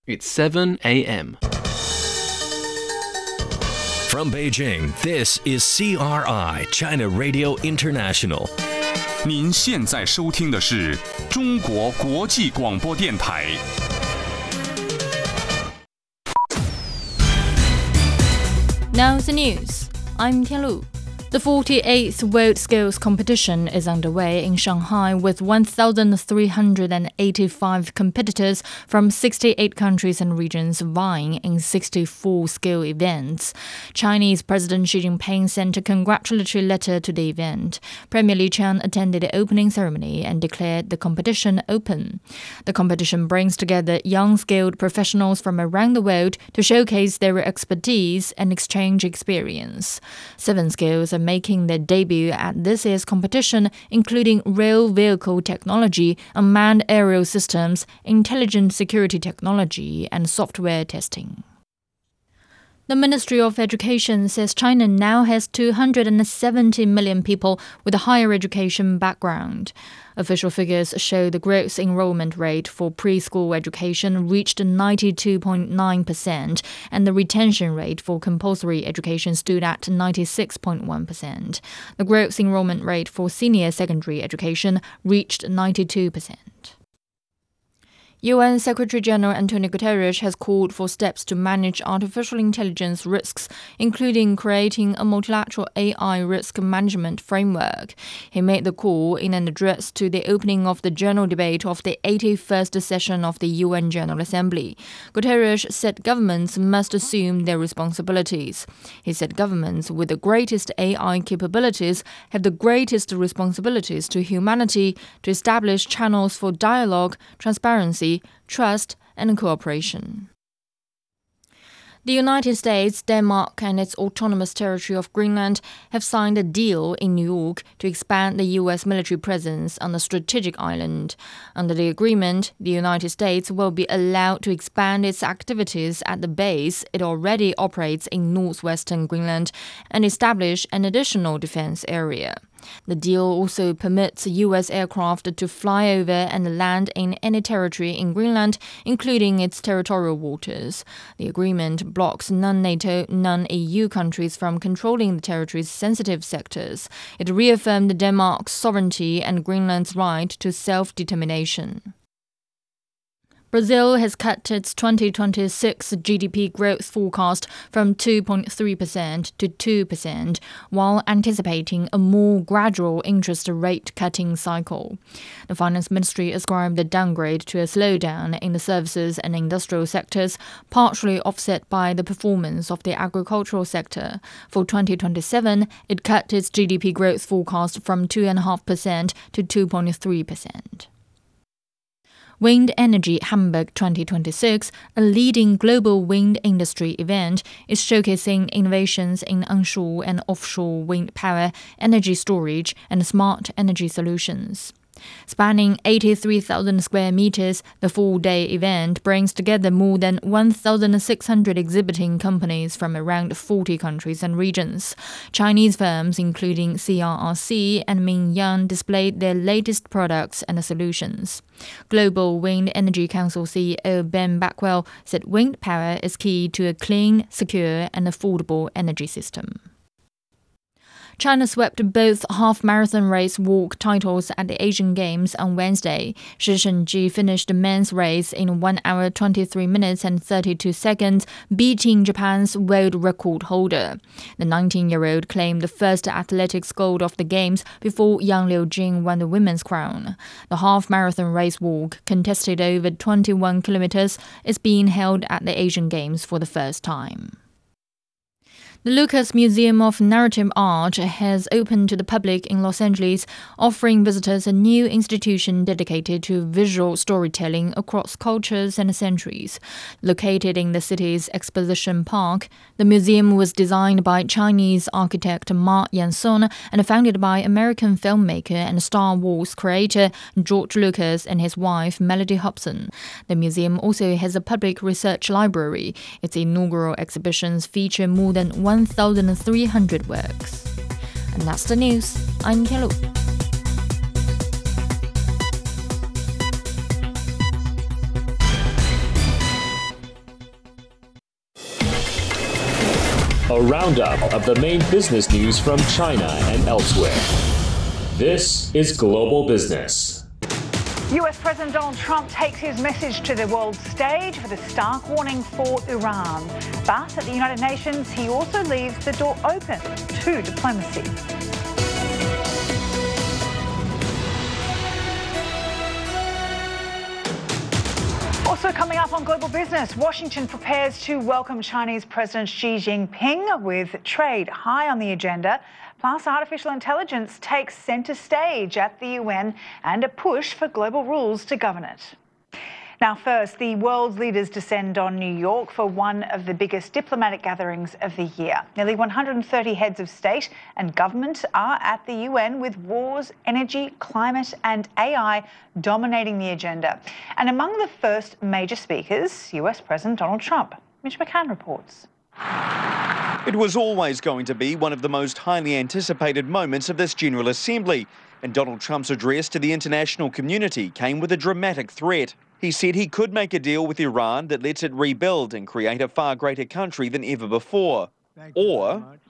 It's 7 a.m. From Beijing, this is CRI, China Radio International. 您现在收听的是中国国际广播电台。 Now the news. I'm Tianlu. The 48th World Skills Competition is underway in Shanghai with 1,385 competitors from 68 countries and regions vying in 64 skill events. Chinese President Xi Jinping sent a congratulatory letter to the event. Premier Li Qiang attended the opening ceremony and declared the competition open. The competition brings together young skilled professionals from around the world to showcase their expertise and exchange experience. 7 skills are making their debut at this year's competition, including rail vehicle technology, unmanned aerial systems, intelligent security technology, and software testing. The Ministry of Education says China now has 270 million people with a higher education background. Official figures show the gross enrollment rate for preschool education reached 92.9% and the retention rate for compulsory education stood at 96.1%. The gross enrollment rate for senior secondary education reached 92%. UN Secretary-General Antonio Guterres has called for steps to manage artificial intelligence risks, including creating a multilateral AI risk management framework. He made the call in an address to the opening of the general debate of the 81st session of the UN General Assembly. Guterres said governments must assume their responsibilities. He said governments with the greatest AI capabilities have the greatest responsibilities to humanity to establish channels for dialogue, transparency, trust, and cooperation. The United States, Denmark, and its autonomous territory of Greenland have signed a deal in New York to expand the U.S. military presence on the strategic island. Under the agreement, the United States will be allowed to expand its activities at the base it already operates in northwestern Greenland and establish an additional defense area. The deal also permits U.S. aircraft to fly over and land in any territory in Greenland, including its territorial waters. The agreement blocks non-NATO, non-EU countries from controlling the territory's sensitive sectors. It reaffirmed Denmark's sovereignty and Greenland's right to self-determination. Brazil has cut its 2026 GDP growth forecast from 2.3% to 2%, while anticipating a more gradual interest rate cutting cycle. The Finance Ministry ascribed the downgrade to a slowdown in the services and industrial sectors, partially offset by the performance of the agricultural sector. For 2027, it cut its GDP growth forecast from 2.5% to 2.3%. Wind Energy Hamburg 2026, a leading global wind industry event, is showcasing innovations in onshore and offshore wind power, energy storage, and smart energy solutions. Spanning 83,000 square meters, the 4-day event brings together more than 1,600 exhibiting companies from around 40 countries and regions. Chinese firms including CRRC and Mingyang displayed their latest products and solutions. Global Wind Energy Council CEO Ben Backwell said wind power is key to a clean, secure, and affordable energy system. China swept both half-marathon race walk titles at the Asian Games on Wednesday. Shi Shengji finished the men's race in 1 hour 23 minutes and 32 seconds, beating Japan's world record holder. The 19-year-old claimed the first athletics gold of the Games before Yang Liujing won the women's crown. The half-marathon race walk, contested over 21 kilometers, is being held at the Asian Games for the first time. The Lucas Museum of Narrative Art has opened to the public in Los Angeles, offering visitors a new institution dedicated to visual storytelling across cultures and centuries. Located in the city's Exposition Park, the museum was designed by Chinese architect Ma Yanson and founded by American filmmaker and Star Wars creator George Lucas and his wife Melody Hobson. The museum also has a public research library. Its inaugural exhibitions feature more than 1,300 works. And that's the news. I'm Hello. a roundup of the main business news from China and elsewhere. This is Global Business. US President Donald Trump takes his message to the world stage with a stark warning for Iran. But at the United Nations, he also leaves the door open to diplomacy. Also coming up on Global Business, Washington prepares to welcome Chinese President Xi Jinping with trade high on the agenda. Plus, artificial intelligence takes centre stage at the UN and a push for global rules to govern it. Now first, the world's leaders descend on New York for one of the biggest diplomatic gatherings of the year. Nearly 130 heads of state and government are at the UN, with wars, energy, climate and AI dominating the agenda. And among the first major speakers, US President Donald Trump. Mitch McCann reports. It was always going to be one of the most highly anticipated moments of this General Assembly, and Donald Trump's address to the international community came with a dramatic threat. He said he could make a deal with Iran that lets it rebuild and create a far greater country than ever before. Or